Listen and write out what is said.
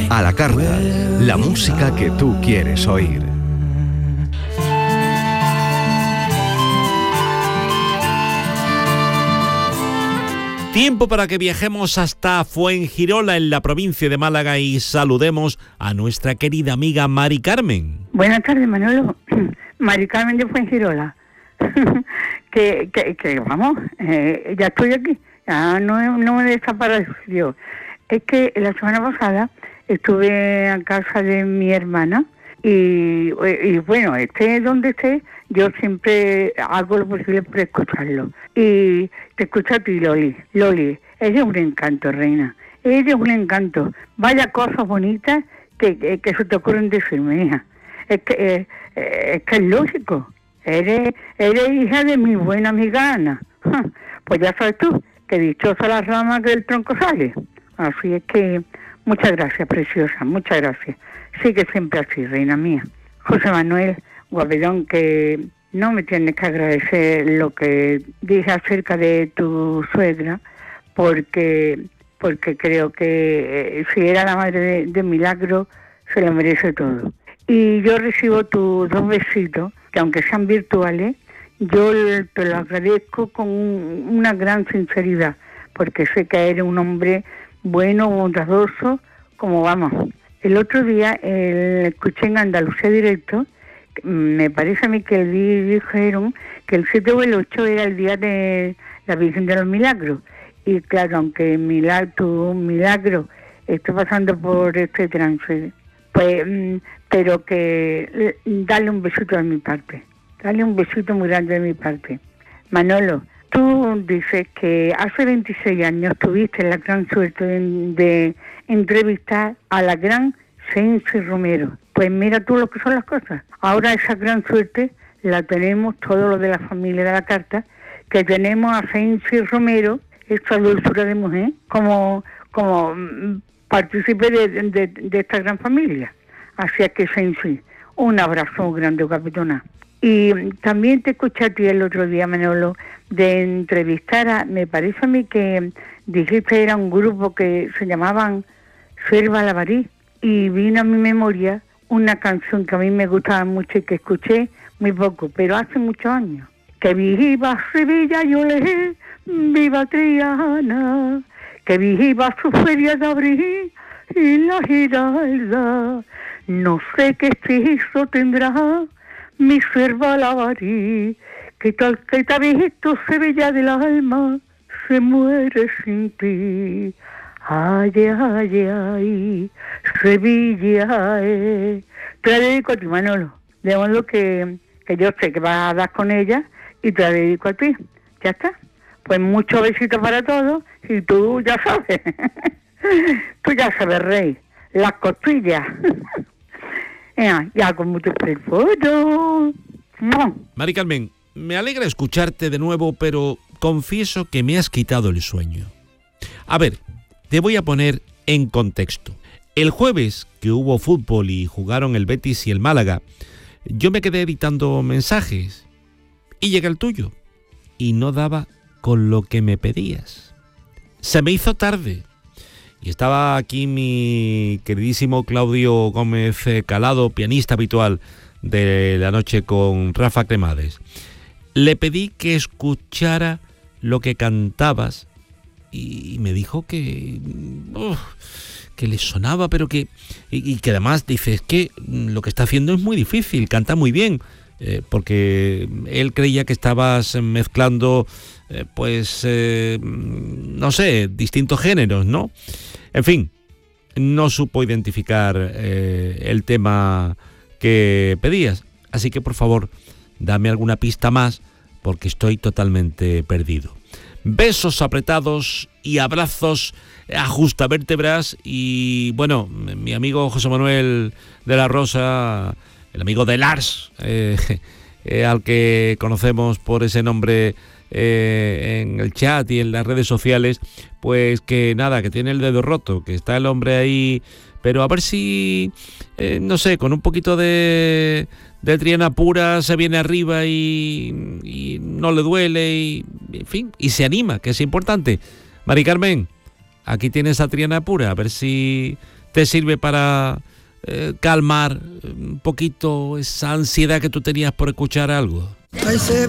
A la carta, la música que tú quieres oír. Tiempo para que viajemos hasta Fuengirola, en la provincia de Málaga, y saludemos a nuestra querida amiga Mari Carmen. Buenas tardes, Manolo. Mari Carmen de Fuengirola. que vamos, ya estoy aquí. Ya no me desapareció. Es que la semana pasada estuve a casa de mi hermana y bueno, esté donde esté, yo siempre hago lo posible por escucharlo. Y te escucho a ti, Loli. Loli, eres un encanto, reina. Eres un encanto. Vaya cosas bonitas que se te ocurren decirme, hija. Es que es lógico. Eres hija de mi buena amiga Ana. Pues ya sabes tú, que dichosa la rama que del tronco sale. Así es que, muchas gracias, preciosa, muchas gracias. Sigue siempre así, reina mía. José Manuel Guapedón, que no me tienes que agradecer lo que dije acerca de tu suegra, porque creo que si era la madre de Milagro, se lo merece todo. Y yo recibo tus 2 besitos, que aunque sean virtuales, yo te lo agradezco con una gran sinceridad, porque sé que eres un hombre bueno, bondadoso, como vamos. El otro día escuché en Andalucía Directo, me parece a mí que dijeron que el 7 o el 8 era el día de la Virgen de los Milagros. Y claro, aunque tu milagro esté pasando por este trance, pues, pero que dale un besito de mi parte. Dale un besito muy grande de mi parte. Manolo, tú dices que hace 26 años tuviste la gran suerte de entrevistar a la gran Sensi Romero. Pues mira tú lo que son las cosas. Ahora esa gran suerte la tenemos todos los de la familia de la carta, que tenemos a Sensi Romero, esta dulzura de mujer, como partícipe de esta gran familia. Así es que Sensi, un abrazo muy grande, capitana. Y también te escuché a ti el otro día, Manolo, de entrevistar me parece a mí que dijiste era un grupo que se llamaban Selva Lavarí, y vino a mi memoria una canción que a mí me gustaba mucho y que escuché muy poco, pero hace muchos años. Que viva Sevilla, yo le viva Triana, que viva su feria de abril y la Giralda. No sé qué hechizo tendrá mi Selva Lavarí, que tal que te ha visto Sevilla del alma, se muere sin ti. Ay, ay, ay, Sevilla, Te la dedico a ti, Manolo. De modo que yo sé que vas a dar con ella y te la dedico a ti. ¿Ya está? Pues muchos besitos para todos y tú ya sabes. Tú ya sabes, rey. Las costillas. Ya con mucho esfuerzo. Mari Carmen, me alegra escucharte de nuevo, pero confieso que me has quitado el sueño. A ver, te voy a poner en contexto. El jueves, que hubo fútbol y jugaron el Betis y el Málaga, yo me quedé editando mensajes y llega el tuyo y no daba con lo que me pedías. Se me hizo tarde y estaba aquí mi queridísimo Claudio Gómez Calado, pianista habitual de La Noche con Rafa Cremades. Le pedí que escuchara lo que cantabas y me dijo que le sonaba, pero que además dice, es que lo que está haciendo es muy difícil, canta muy bien, porque él creía que estabas mezclando, no sé, distintos géneros, ¿no? En fin, no supo identificar el tema que pedías, así que por favor, dame alguna pista más, porque estoy totalmente perdido. Besos apretados y abrazos, ajustavértebras, y bueno, mi amigo José Manuel de la Rosa, el amigo de Lars, al que conocemos por ese nombre en el chat y en las redes sociales, pues que nada, que tiene el dedo roto, que está el hombre ahí, pero a ver si, no sé, con un poquito de Triana pura se viene arriba y no le duele y, en fin, y se anima, que es importante. Mari Carmen, aquí tienes a Triana pura, a ver si ¿Te sirve para calmar un poquito esa ansiedad que tú tenías por escuchar algo? Ahí se